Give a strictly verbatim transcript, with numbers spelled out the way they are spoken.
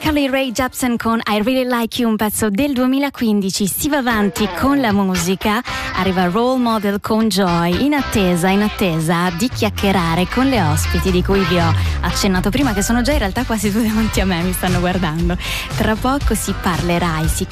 Carly Rae Jepsen con I Really Like You, un pezzo del duemilaquindici. Si va avanti con la musica, arriva Role Model con Joy, in attesa, in attesa di chiacchierare con le ospiti di cui vi ho accennato prima, che sono già in realtà quasi tutte davanti a me, mi stanno guardando. Tra poco si parlerà e si